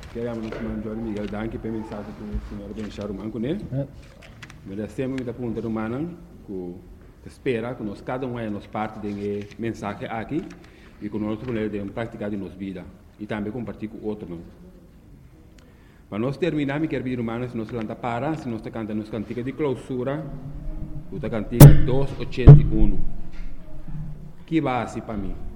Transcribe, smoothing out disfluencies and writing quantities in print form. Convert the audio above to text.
Queremos nos mandar Miguel Danke para mensagem que o senhor deixar o manco, né? Mas sempre me pergunta do mano que espera que nós cada um é nos parte de mensagem aqui e que nós podemos praticar em nossa vida e também compartilhar com outro, não? Para nós terminar, me quero pedir, humano, se nós canta para, se nós canta nos cantiga de clausura, o cantiga 281. Que base para mim?